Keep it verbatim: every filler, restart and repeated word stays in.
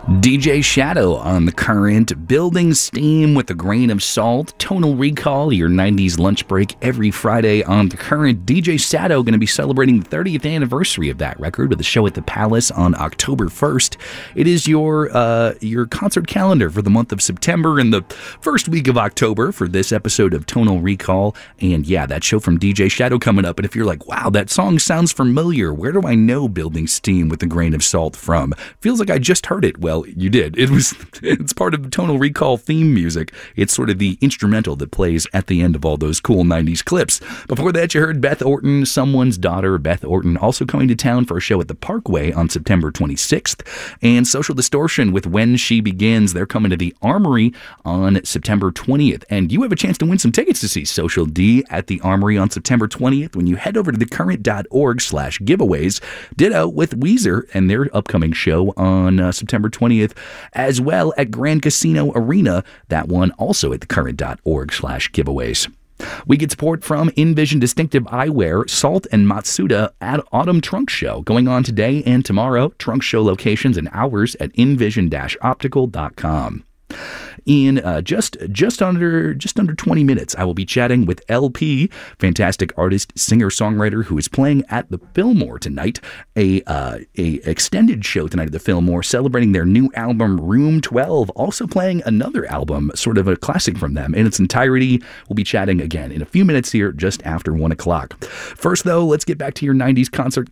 D J Shadow on The Current, building steam with a grain of salt. Tonal Recall, your nineties lunch break every Friday on The Current. D J Shadow going to be celebrating the thirtieth anniversary of that record with a show at the Palace on October first. It is your uh, your concert calendar for the month of September and the first week of October for this episode of Tonal Recall. And yeah, that show from D J Shadow coming up. And if you're like, wow, that song sounds familiar, where do I know Building Steam with a Grain of Salt from? Feels like I just heard it. Well, you did. It was, it's part of the Tonal Recall theme music. It's sort of the instrumental that plays at the end of all those cool nineties clips. Before that, you heard Beth Orton, Someone's Daughter. Beth Orton also coming to town for a show at the Parkway on September twenty-sixth. And Social Distortion with When She Begins. They're coming to the Armory on September twentieth. And you have a chance to win some tickets to see Social D at the Armory on September twentieth when you head over to thecurrent.org slash giveaways. Ditto with Weezer and their upcoming show on uh, September twentieth as well at Grand Casino Arena. That one also at thecurrent.org slash giveaways. We get support from Envision Distinctive Eyewear, Salt and Matsuda at Autumn Trunk Show going on today and tomorrow. Trunk Show locations and hours at envision dash optical dot com. In uh, just just under just under twenty minutes, I will be chatting with L P, fantastic artist, singer, songwriter, who is playing at the Fillmore tonight. A uh, a extended show tonight at the Fillmore, celebrating their new album Room twelve. Also playing another album, sort of a classic from them in its entirety. We'll be chatting again in a few minutes here, just after one o'clock. First, though, let's get back to your nineties concert